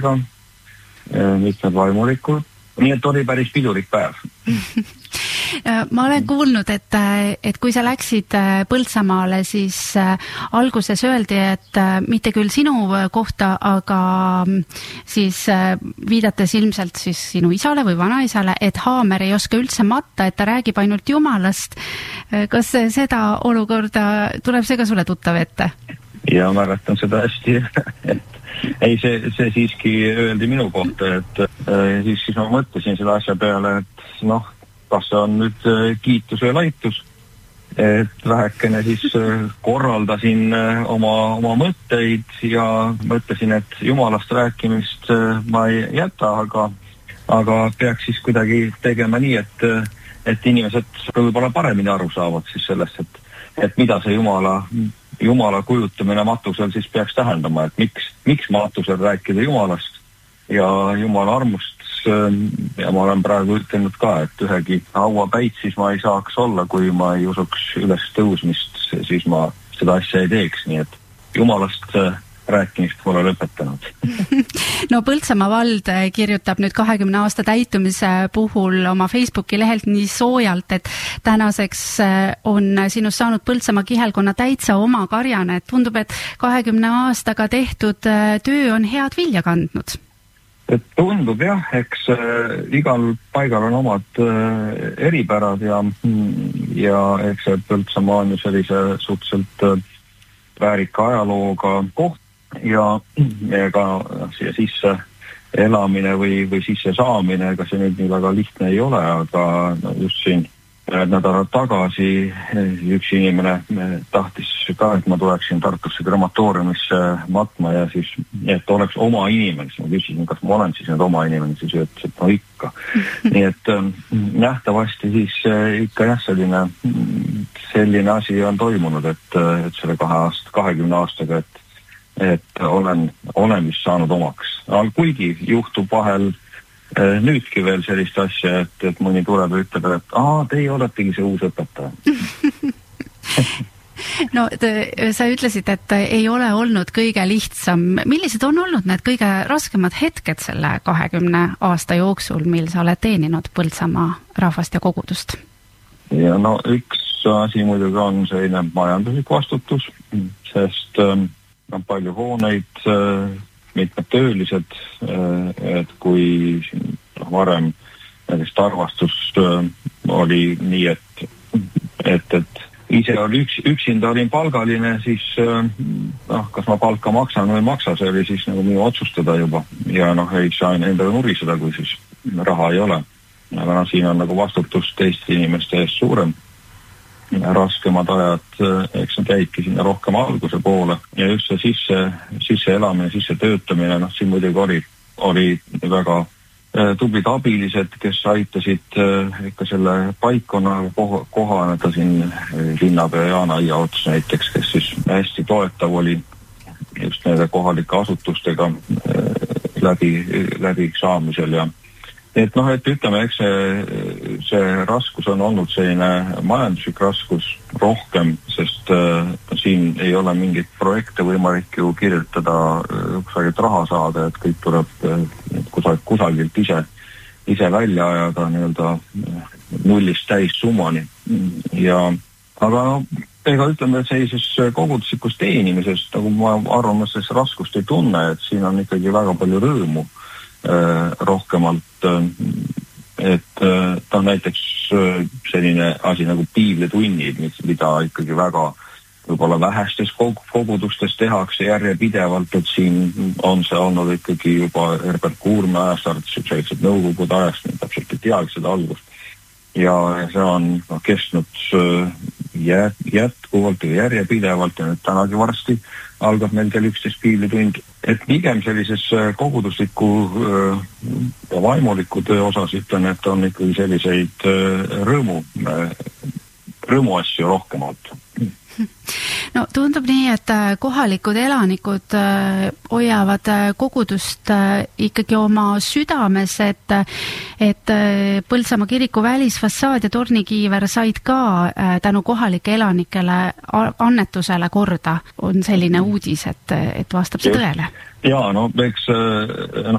mitmed vaimulikud. Nii et oli päris pidulik päev. Ma olen kuulnud, et kui sa läksid Põltsamaale, siis alguses öeldi, et mitte küll sinu kohta, aga siis viidates ilmselt siis sinu isale või vanaisale, et Haamer ei oska üldse matta, et ta räägib ainult Jumalast. Kas seda olukorda, tuleb see ka sulle tuttav ette? Ja mäletan seda hästi, et ei, see siiski öeldi minu kohta, et siis ma mõtlesin selle asja peale, et kas see on nüüd kiitus või laitus, et vähekene siis korraldasin oma mõtteid ja mõtlesin, et Jumalast rääkimist ma ei jäta, aga peaks siis kuidagi tegema nii, et inimesed võib-olla paremini aru saavad siis sellest, et mida see Jumala kujutamine matusel siis peaks tähendama, et miks matusel rääkida Jumalast ja Jumala armust. Ja ma olen praegu ütlenud ka, et ühegi hauapäitsis ma ei saaks olla, kui ma ei usuks üles tõusmist, siis ma seda asja ei teeks, nii et Jumalast rääkimist pole lõpetanud. No Põltsamaa vald kirjutab nüüd 20 aasta täitumise puhul oma Facebooki lehelt nii soojalt, et tänaseks on sinust saanud Põltsamaa kihelkonna täitsa oma karjane. Tundub, et 20 aastaga tehtud töö on head vilja kandnud. Tundub jah, eks igal paigal on omad eripärad ja eks see Põltsamaa on ju sellise suhteliselt väärika ajalooga koht ja ka siia sisse elamine või sisse saamine, ega see nüüd nii väga lihtne ei ole, aga just siin nädalad tagasi üks inimene tahtis ka, et ma tuleksin Tartusse krematooriumisse matma ja siis, et oleks oma inimene. Ma küsisin, kas ma olen siis nüüd oma inimene, siis ütles, et no ikka. Nii et nähtavasti siis ikka jah, selline asi on toimunud, et selle 20 aastaga, et olen vist saanud omaks. Aga kuigi juhtub vahel nüüdki veel sellist asja, et mõni tuleb ja ütleb, et teie oletegi see uus õpetaja. No, sa ütlesid, et ei ole olnud kõige lihtsam. Millised on olnud need kõige raskemad hetked selle 20 aasta jooksul, mil sa oled teeninud Põltsamaa rahvast ja kogudust? Ja üks asi muidugi on selline majanduslik vastutus, sest palju hooneid, mitmed töölised, et kui varem näiteks Tarvastus oli nii, et ise oli üksinda olin palgaline, siis kas ma palka maksan või ei maksa, see oli siis nagu minu otsustada juba ja ei saa endale nuriseda, kui siis raha ei ole. Aga siin on nagu vastutus teiste inimeste eest suurem. Raskemad ajad, eks nad jäidki sinna rohkem alguse poole ja just see sisse elamine, sisse töötamine, siin muidugi oli väga tublid abilised, kes aitasid ikka selle paikkonna kohaneda siin linnapea Jaana Aia ots näiteks, kes siis hästi toetav oli just nende kohalike asutustega läbi saamisel ja et ütleme, eks see raskus on olnud selline majanduslik raskus rohkem, sest siin ei ole mingit projekte võimalik ju kirjutada, kusagilt raha saada, et kõik tuleb kusagilt ise välja ajada nii-öelda nullist täis summani. Aga ega ütleme, et sellises koguduslikus teenimises, nagu ma arvan, et raskust ei tunne, et siin on ikkagi väga palju rõõmu rohkemalt, et näiteks selline asi nagu piiblitunnid, mida ikkagi väga võib-olla vähestes kogudustes tehakse järjepidevalt, et siin on see olnud ikkagi juba Herbert Kuurme ajast, sellised nõukogude ajast, täpselt ei teagi seda algust. Ja see on kestnud jätkuvalt ja järjepidevalt ja nüüd tänagi varsti algab meil kell 11 piiblitund. Et pigem sellises kogudusliku ja vaimuliku töö osas ütlen, et on ikkagi selliseid rõõmu asju rohkemalt. No tundub nii, et kohalikud elanikud hoiavad kogudust ikkagi oma südames, et Põltsamaa kiriku välisfassaad ja tornikiiver said ka tänu kohalike elanikele annetusele korda. On selline uudis, et vastab see tõele? Jaa, no eks